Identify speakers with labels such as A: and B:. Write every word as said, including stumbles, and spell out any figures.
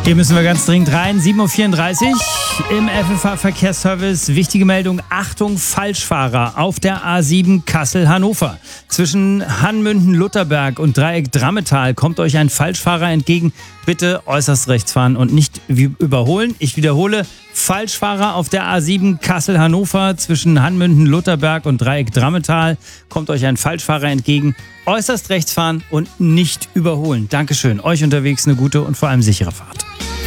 A: Hier müssen wir ganz dringend rein. sieben Uhr vierunddreißig im F F H-Verkehrsservice. Wichtige Meldung, Achtung, Falschfahrer auf der A sieben Kassel-Hannover. Zwischen Hanmünden-Lutterberg und Dreieck Drammetal kommt euch ein Falschfahrer entgegen. Bitte äußerst rechts fahren und nicht überholen. Ich wiederhole, Falschfahrer auf der A sieben Kassel-Hannover zwischen Hanmünden-Lutterberg und Dreieck Drammetal kommt euch ein Falschfahrer entgegen. Äußerst rechts fahren und nicht überholen. Dankeschön. Euch unterwegs eine gute und vor allem sichere Fahrt.